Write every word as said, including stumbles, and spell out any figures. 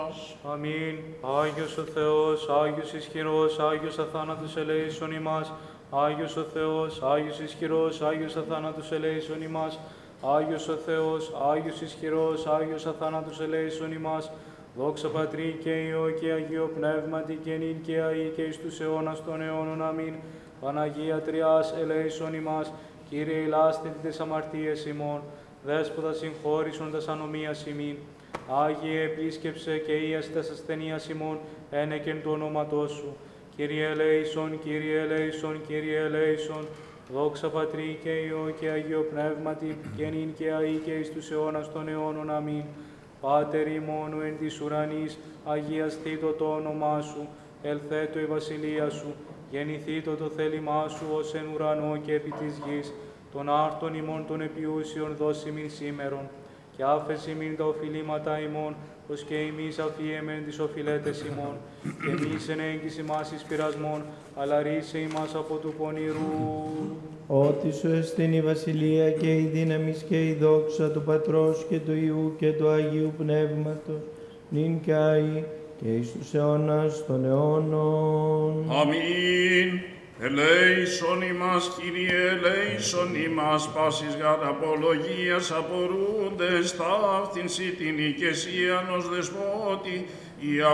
Αμήν. Άγιος ο Θεός, Άγιος ισχυρός, Άγιος αθάνατος ελέησον ημάς. Άγιος ο Θεός, Άγιος ισχυρός, Άγιος αθάνατος ελέησον ημάς. Άγιος ο Θεός, Άγιος ισχυρός, Άγιος αθάνατος ελέησον ημάς. Δόξα Πατρί και Υιό και Αγίο Πνεύματι και νυν και αεί και εις τους αιώνας των αιώνων. Αμήν. Παναγία Τριάς ελέησον ημάς. Κύριε ηλάσθητη τες αμαρτίες ημών. Δέσποτα συγχώρησον τας ανομίας ημίν. Άγιε επίσκεψε και ίασε τας ασθενείας ημών, ένεκεν του ονόματός σου. Κύριε ελέησον, Κύριε ελέησον, Κύριε ελέησον. Δόξα Πατρί και Υιό και Αγίο Πνεύματι, και νυν και αεί και εις τους αιώνας των αιώνων. Αμήν. Πάτερ ημών εν της ουρανής, αγιαστήτω το όνομά σου, ελθέτω η βασιλεία σου, γεννηθήτω το θέλημά σου ως εν ουρανό και επί της γης. Των άρτων ημών των επιούσιων δώσιμην σήμερον, και άφεση μην τα οφειλήματα ημών, ως και εμείς αφιέμεν τις οφειλέτες ημών, και μης εν έγκυς ημάς εις πειρασμόν, αλλά ρίσε ημάς από του πονηρού. Ότι σου εστίν η βασιλεία και η δύναμις και η δόξα του Πατρός και του Υιού και του Αγίου Πνεύματος, νυν και αεί και εις τους αιώνας των αιώνων. Αμήν. Ελέησον ημάς, Κύριε, ελέησον ημάς, πάσης γαρ απολογίας απορούντες, ταύτην σύ την οικεσίαν ως δεσπότη, η